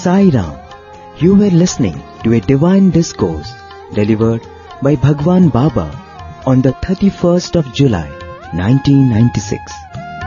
Sai Ram. You were listening to a divine discourse delivered by Bhagwan Baba on the 31st of July, 1996.